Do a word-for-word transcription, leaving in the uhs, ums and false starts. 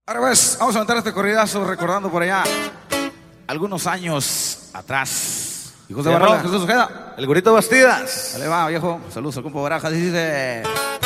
Ahora pues, vamos a aventar este corridazo recordando por allá algunos años atrás. Hijos de Barrón, Jesús Ojeda, El Gurito Bastidas. dale va, viejo. Saludos al compa Barajas, dice...